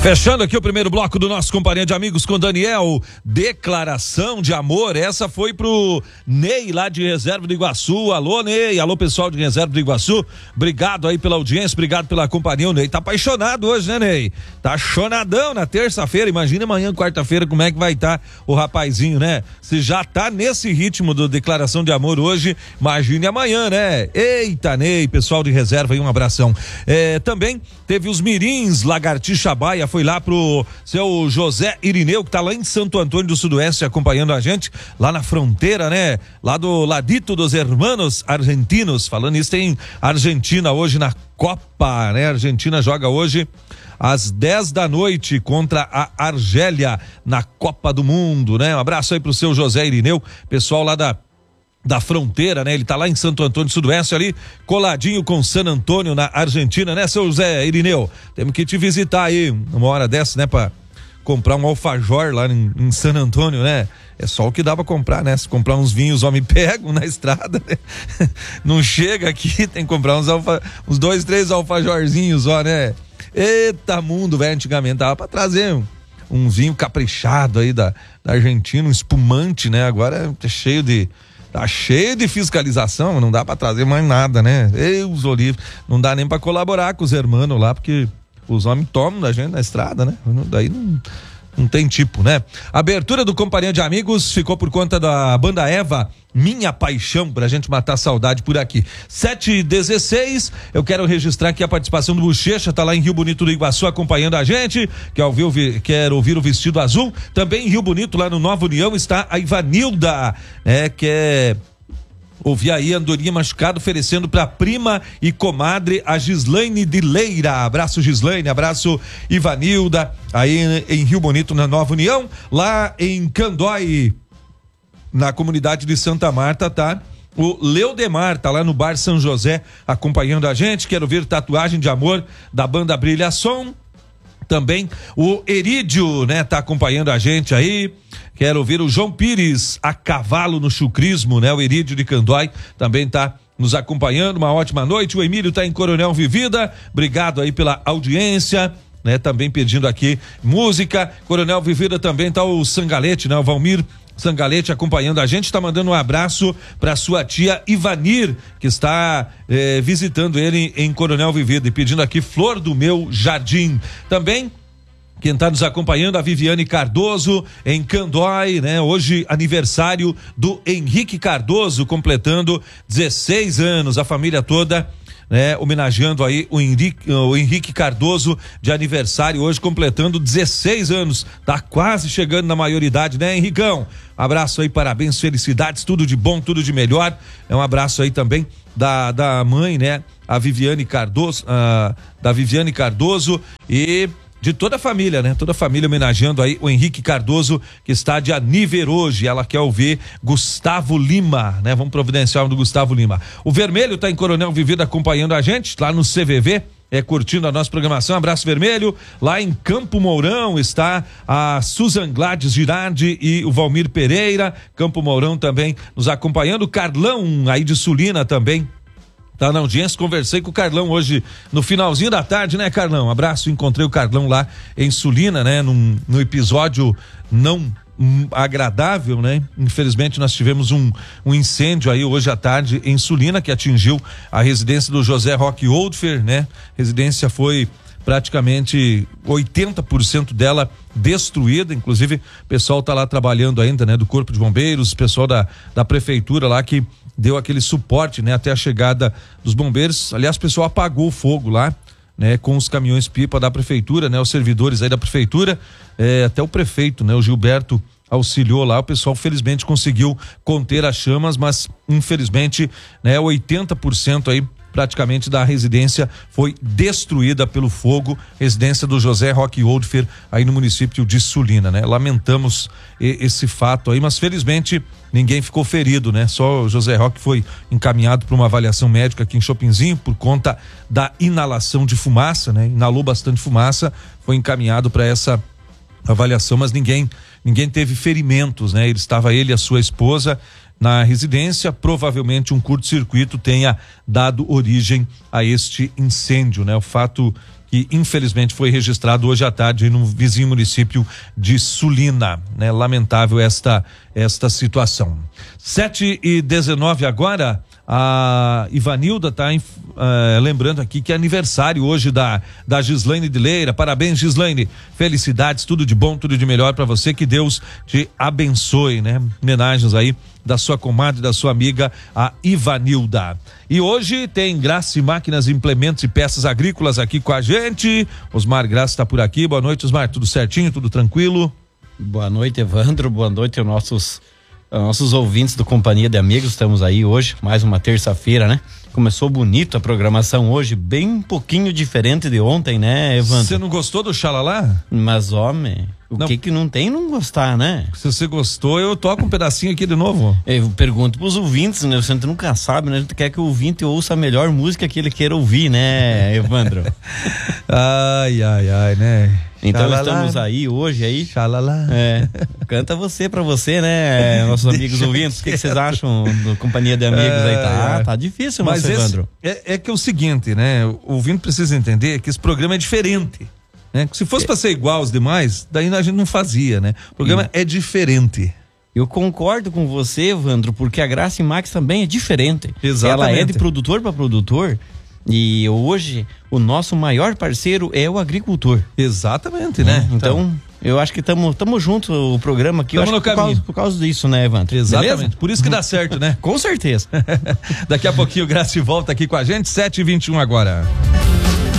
Fechando aqui o primeiro bloco do nosso Companhia de Amigos com Daniel, declaração de amor, essa foi pro Ney lá de Reserva do Iguaçu. Alô Ney, alô pessoal de Reserva do Iguaçu, obrigado aí pela audiência, obrigado pela companhia. O Ney tá apaixonado hoje, né Ney? Tá chonadão na terça-feira, imagina amanhã, quarta-feira, como é que vai estar o rapazinho, né? Se já tá nesse ritmo do declaração de amor hoje, imagine amanhã, né? Eita Ney, pessoal de Reserva aí, um abração. Também teve os mirins, Lagartixa Baia, foi lá pro seu José Irineu, que tá lá em Santo Antônio do Sudoeste acompanhando a gente, lá na fronteira, né? Lá do ladito dos hermanos argentinos, falando isso, tem Argentina hoje na Copa, né? A Argentina joga hoje às 10 da noite contra a Argélia na Copa do Mundo, né? Um abraço aí pro seu José Irineu, pessoal lá da fronteira, né? Ele tá lá em Santo Antônio do Sudoeste ali, coladinho com San Antônio na Argentina, né, seu José Irineu? Temos que te visitar aí uma hora dessa, né, pra comprar um alfajor lá em San Antônio, né? É só o que dá pra comprar, né? Se comprar uns vinhos, homem pegam na estrada, né? Não chega aqui, tem que comprar uns 2, 3 alfajorzinhos, ó, né? Eita mundo, velho, antigamente dava pra trazer um vinho caprichado aí da Argentina, um espumante, né? Agora tá cheio de fiscalização, não dá pra trazer mais nada, né? Deus o livre, não dá nem pra colaborar com os hermanos lá, porque os homens tomam da gente na estrada, né? Daí não tem tipo, né? A abertura do Companhia de Amigos ficou por conta da banda Eva, Minha Paixão, pra gente matar a saudade por aqui. 7h16, eu quero registrar aqui a participação do Bochecha, tá lá em Rio Bonito do Iguaçu acompanhando a gente, quer ouvir o Vestido Azul. Também em Rio Bonito, lá no Nova União, está a Ivanilda, quer ouvir aí Andorinha Machucado, oferecendo pra prima e comadre, a Gislaine de Leira. Abraço Gislaine, abraço Ivanilda, aí em Rio Bonito, na Nova União. Lá em Candói, na comunidade de Santa Marta, tá? O Leodemar tá lá no Bar São José acompanhando a gente. Quero ver Tatuagem de Amor da banda Brilhação. Também o Erídio, né, tá acompanhando a gente aí. Quero ouvir o João Pires, a cavalo no chucrismo, né? O Erídio de Candói também tá nos acompanhando. Uma ótima noite. O Emílio tá em Coronel Vivida. Obrigado aí pela audiência, né? Também pedindo aqui música. Coronel Vivida também tá o Sangalete, né? O Valmir Sangalete acompanhando a gente, tá mandando um abraço para sua tia Ivanir, que está visitando ele em Coronel Vivida e pedindo aqui Flor do Meu Jardim. Também quem está nos acompanhando, a Viviane Cardoso em Candói, né? Hoje aniversário do Henrique Cardoso, completando 16 anos, a família toda, né? Homenageando aí o Henrique Cardoso de aniversário hoje, completando 16 anos, tá quase chegando na maioridade, né, Henricão? Abraço aí, parabéns, felicidades, tudo de bom, tudo de melhor. Um abraço aí também da mãe, né? A Viviane Cardoso, da Viviane Cardoso e de toda a família, né? Toda a família homenageando aí o Henrique Cardoso, que está de aniversário hoje. Ela quer ouvir Gustavo Lima, né? Vamos providenciar do Gustavo Lima. O Vermelho tá em Coronel Vivida acompanhando a gente, lá no CVV, curtindo a nossa programação. Abraço Vermelho. Lá em Campo Mourão está a Susan Gladys Girardi e o Valmir Pereira. Campo Mourão também nos acompanhando. Carlão aí de Sulina também tá na audiência. Conversei com o Carlão hoje no finalzinho da tarde, né, Carlão? Abraço, encontrei o Carlão lá em Sulina, né? No episódio não agradável, né? Infelizmente nós tivemos um incêndio aí hoje à tarde em Sulina, que atingiu a residência do José Roque Oldfer, né? Residência foi praticamente 80% dela destruída, inclusive o pessoal tá lá trabalhando ainda, né? Do Corpo de Bombeiros, pessoal da prefeitura lá que deu aquele suporte, né? Até a chegada dos bombeiros. Aliás, o pessoal apagou o fogo lá, né? Com os caminhões pipa da prefeitura, né? Os servidores aí da prefeitura, até o prefeito, né? O Gilberto auxiliou lá, o pessoal felizmente conseguiu conter as chamas, mas infelizmente, né? 80% aí praticamente da residência foi destruída pelo fogo, residência do José Roque Oldfer aí no município de Sulina, né? Lamentamos esse fato aí, mas felizmente ninguém ficou ferido, né? Só o José Roque foi encaminhado para uma avaliação médica aqui em Chopinzinho por conta da inalação de fumaça, né? Inalou bastante fumaça, foi encaminhado para essa avaliação, mas ninguém teve ferimentos, né? Ele e a sua esposa na residência, provavelmente um curto-circuito tenha dado origem a este incêndio, né? O fato que infelizmente foi registrado hoje à tarde no vizinho município de Sulina, né? Lamentável esta situação. 7h19 agora. A Ivanilda está lembrando aqui que é aniversário hoje da Gislaine de Leira. Parabéns, Gislaine. Felicidades, tudo de bom, tudo de melhor para você. Que Deus te abençoe, né? Homenagens aí da sua comadre, da sua amiga, a Ivanilda. E hoje tem Graça e Máquinas, Implementos e Peças Agrícolas aqui com a gente. Osmar Graça está por aqui. Boa noite, Osmar. Tudo certinho, tudo tranquilo? Boa noite, Evandro. Boa noite aos nossos ouvintes do Companhia de Amigos. Estamos aí hoje, mais uma terça-feira, né? Começou bonito a programação hoje, bem um pouquinho diferente de ontem, né, Evandro? Você não gostou do Xalalá? Mas, homem, que não tem não gostar, né? Se você gostou, eu toco um pedacinho aqui de novo. Eu pergunto pros ouvintes, né? Você nunca sabe, né? A gente quer que o ouvinte ouça a melhor música que ele queira ouvir, né, Evandro? Ai, né? Então Xalala. Estamos aí hoje aí. Xalala. Canta você pra você, né, nossos amigos ouvintes. O que vocês acham do Companhia de Amigos aí? Tá difícil, mas Evandro. É que é o seguinte, né? O ouvinte precisa entender que esse programa é diferente, né? Se fosse pra ser igual aos demais, daí a gente não fazia, né? O programa é diferente. Eu concordo com você, Evandro, porque a Graça e Max também é diferente. Exatamente. Ela é de produtor para produtor. E hoje o nosso maior parceiro é o agricultor. Exatamente, né? Então eu acho que estamos juntos o programa aqui. Estamos no caminho. Por causa disso, né, Evandro? Exatamente. Beleza? Por isso que dá certo, né? Com certeza. Daqui a pouquinho o Graça volta aqui com a gente, 7h21 agora.